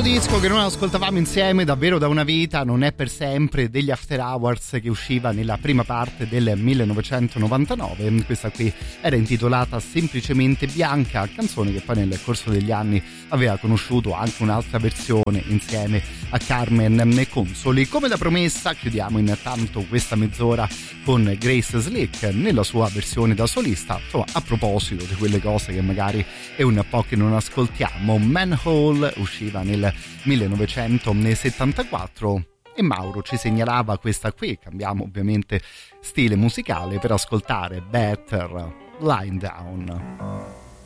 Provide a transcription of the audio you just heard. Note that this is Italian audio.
disco che noi ascoltavamo insieme davvero da una vita, non è per sempre, degli After Hours, che usciva nella prima parte del 1999. Questa qui era intitolata semplicemente Bianca, canzone che poi nel corso degli anni aveva conosciuto anche un'altra versione insieme a Carmen Consoli. Come da promessa chiudiamo intanto questa mezz'ora con Grace Slick nella sua versione da solista, insomma, a proposito di quelle cose che magari è un po' che non ascoltiamo. Manhole usciva nel 1974 e Mauro ci segnalava questa qui. Cambiamo ovviamente stile musicale per ascoltare Better Lying Down.